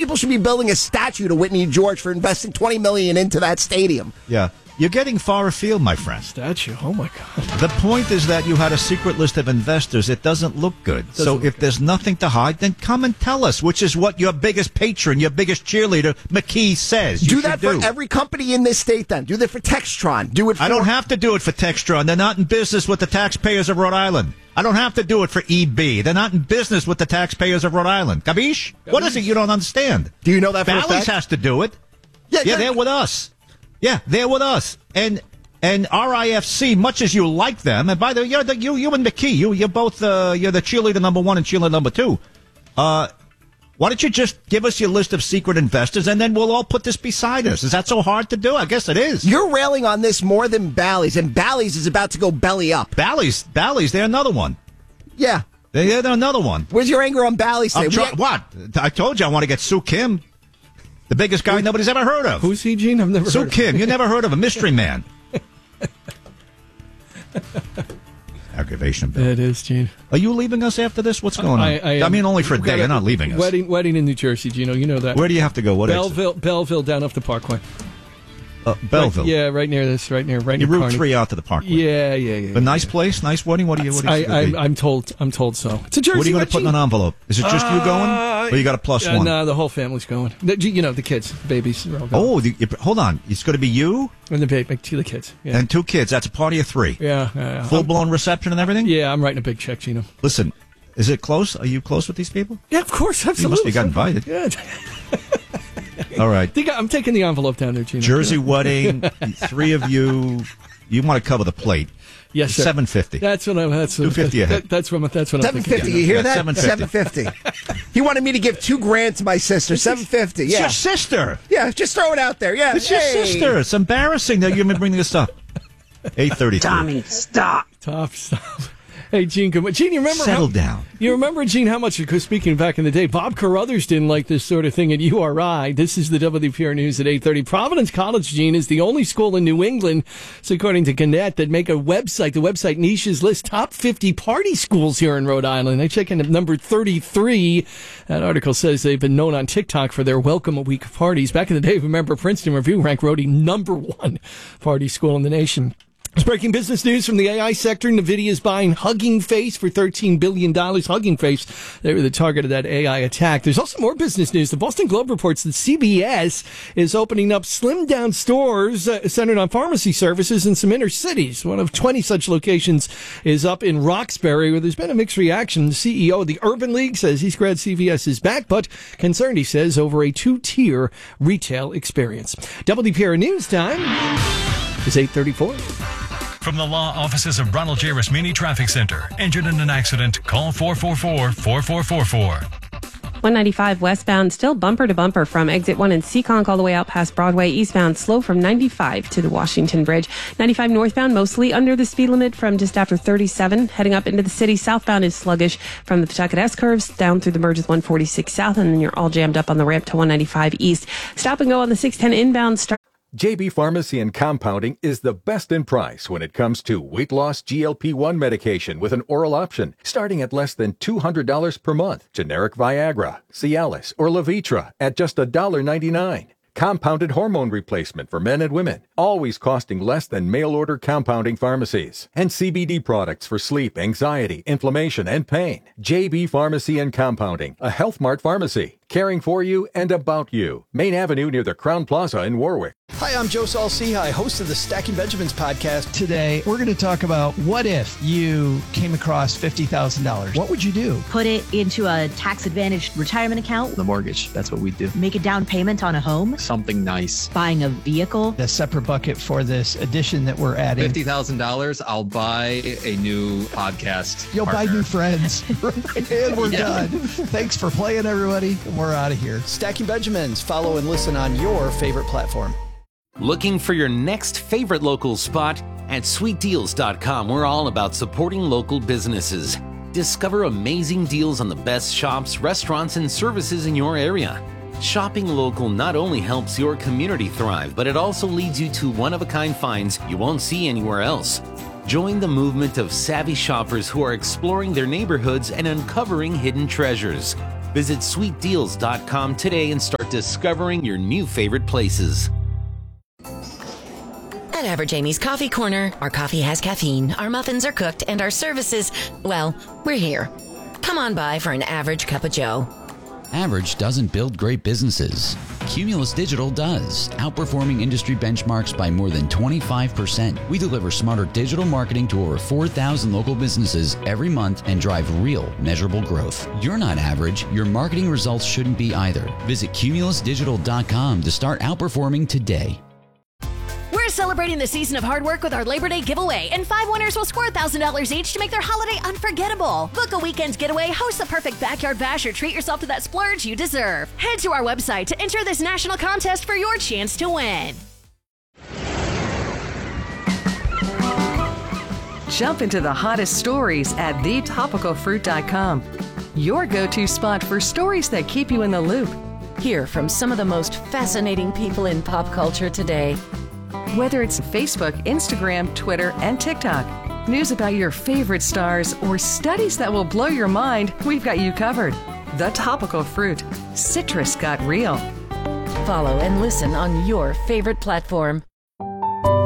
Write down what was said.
people should be building a statue to Whitney George for investing $20 million into that stadium. Yeah. You're getting far afield, my friend. Statue. Oh, my God. The point is that you had a secret list of investors. It doesn't look good. So if there's nothing to hide, then come and tell us, which is what your biggest patron, your biggest cheerleader, McKee, says. Do that for every company in this state, then. Do that for Textron. Do it for... I don't have to do it for Textron. They're not in business with the taxpayers of Rhode Island. I don't have to do it for EB. They're not in business with the taxpayers of Rhode Island. Capiche? What is it you don't understand? Do you know that for a fact? Bally's has to do it. Yeah, they're with us. Yeah, they're with us. And RIFC, much as you like them, and by the way, you and McKee, you're both you're the cheerleader number 1 and cheerleader number 2. Why don't you just give us your list of secret investors, and then we'll all put this beside us? Is that so hard to do? I guess it is. You're railing on this more than Bally's, and Bally's is about to go belly up. Bally's, they're another one. Yeah. They're another one. Where's your anger on Bally's? What? I told you I want to get Soo Kim. The biggest guy nobody's ever heard of. Who's he, Gene? I've never heard of him. Soo Kim. You never heard of a mystery man. Aggravation bill. It is, Gene. Are you leaving us after this? What's going on? I mean, only for a day. You're not leaving us. Wedding in New Jersey, Gino. You know that. Where do you have to go? What Belleville, down off the Parkway. Belleville. Right near this. Right near Route Kearney. 3 out to the Parkway. Yeah. But nice place, nice wedding. What do you? I'm told so. It's a Jersey. What are you going to put in an envelope? Is it just you going, or you got a plus one? No, the whole family's going. The kids, the babies. Are all Oh, going. hold on. It's going to be you and the kids. Yeah. And 2 kids. That's a party of 3. Yeah. Full blown reception and everything. Yeah, I'm writing a big check, Gino. Listen, is it close? Are you close with these people? Yeah, of course, absolutely. You must have got invited. Yeah. All right. I'm taking the envelope down there, Gino. Jersey wedding, 3 of you. You want to cover the plate? Yes, sir. $750. That's what I'm. That's $250 ahead. That's what I'm $750. You hear that? $750. He wanted me to give $2,000 to my sister. $750. Yeah. It's your sister. Yeah, just throw it out there. Yeah, it's your sister. It's embarrassing that you're bringing this up. 8:33. Tommy, stop. Stop. Hey, Gene, Gene, you remember? Settle down. You remember, Gene, how much, because speaking back in the day, Bob Carruthers didn't like this sort of thing at URI. This is the WPR News at 8:30. Providence College, Gene, is the only school in New England, so according to Gannett, that make a website. The website Niches list top 50 party schools here in Rhode Island. They check in at number 33. That article says they've been known on TikTok for their welcome a week of parties. Back in the day, remember, Princeton Review ranked Rhody number 1 party school in the nation. It's breaking business news from the AI sector. NVIDIA is buying Hugging Face for $13 billion. Hugging Face, they were the target of that AI attack. There's also more business news. The Boston Globe reports that CVS is opening up slimmed-down stores centered on pharmacy services in some inner cities. One of 20 such locations is up in Roxbury, where there's been a mixed reaction. The CEO of the Urban League says he's glad CVS is back, but concerned, he says, over a 2-tier retail experience. WPR News Time is 8:34. From the law offices of Ronald J. Rasmini Traffic Center. Injured in an accident? Call 444-4444. 195 westbound, still bumper to bumper from exit 1 in Seekonk all the way out past Broadway. Eastbound, slow from 95 to the Washington Bridge. 95 northbound, mostly under the speed limit from just after 37. Heading up into the city, southbound is sluggish from the Pawtucket S-curves down through the merge with 146 south, and then you're all jammed up on the ramp to 195 east. Stop and go on the 610 inbound. JB Pharmacy and Compounding is the best in price when it comes to weight loss GLP-1 medication with an oral option, starting at less than $200 per month. Generic Viagra, Cialis, or Levitra at just $1.99. Compounded hormone replacement for men and women, always costing less than mail-order compounding pharmacies. And CBD products for sleep, anxiety, inflammation, and pain. JB Pharmacy and Compounding, a Health Mart pharmacy, caring for you and about you. Main Avenue near the Crown Plaza in Warwick. Hi, I'm Joe Saul-Sehy, host of the Stacking Benjamins podcast. Today, we're going to talk about what if you came across $50,000? What would you do? Put it into a tax-advantaged retirement account. The mortgage, that's what we do. Make a down payment on a home. Something nice. Buying a vehicle. A separate bucket for this addition that we're adding. $50,000, I'll buy a new podcast You'll partner. buy new friends. And we're done. Thanks for playing, everybody. We're out of here. Stacking Benjamins. Follow and listen on your favorite platform. Looking for your next favorite local spot? At sweetdeals.com, we're all about supporting local businesses. Discover amazing deals on the best shops, restaurants, and services in your area. Shopping local not only helps your community thrive, but it also leads you to one-of-a-kind finds you won't see anywhere else. Join the movement of savvy shoppers who are exploring their neighborhoods and uncovering hidden treasures. Visit sweetdeals.com today and start discovering your new favorite places. At Average Amy's Coffee Corner, our coffee has caffeine, our muffins are cooked, and our services, well, we're here. Come on by for an average cup of joe. Average doesn't build great businesses. Cumulus Digital does, outperforming industry benchmarks by more than 25%. We deliver smarter digital marketing to over 4,000 local businesses every month and drive real, measurable growth. You're not average. Your marketing results shouldn't be either. Visit cumulusdigital.com to start outperforming today. We're celebrating the season of hard work with our Labor Day giveaway, and 5 winners will score $1,000 each to make their holiday unforgettable. Book a weekend getaway, host the perfect backyard bash, or treat yourself to that splurge you deserve. Head to our website to enter this national contest for your chance to win. Jump into the hottest stories at thetopicalfruit.com. Your go-to spot for stories that keep you in the loop. Hear from some of the most fascinating people in pop culture today. Whether it's Facebook, Instagram, Twitter, and TikTok, news about your favorite stars, or studies that will blow your mind, we've got you covered. The Topical Fruit. Citrus got real. Follow and listen on your favorite platform.